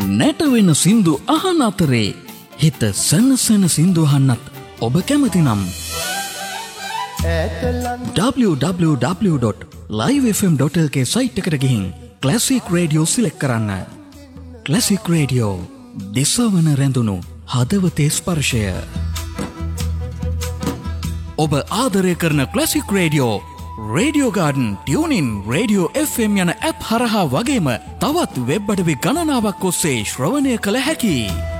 නැටවෙන සින්දු අහන අතරේ හිත සනසන සින්දු අහන්නත් ඔබ කැමතිනම් www.livefm.lk සයිට් එකට ගිහින් ක්ලාසික් රේඩියෝ සිලෙක්ට් කරන්න. ක්ලාසික් රේඩියෝ දිසවන රැඳුණු හදවතේ ස්පර්ශය. ඔබ ආදරය කරන classic radio radio garden tuning radio FM යන ඇප් හරහා වගේම තවත් වෙබ් අඩවි ගණනාවක් ඔස්සේ ශ්‍රවණය කළ හැකියි.